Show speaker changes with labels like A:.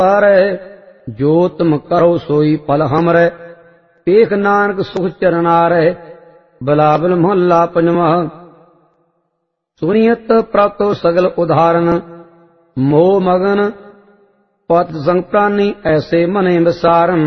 A: रहे, जो तुम करो सोई फल हमरे। पेख नानक सुख चरना रहे। बिलावल मोहल्ला पंजवा। सुनियत प्राप्तो सगल उदाहरण, मोह मगन पत संग प्राणी ऐसे मने विसारन।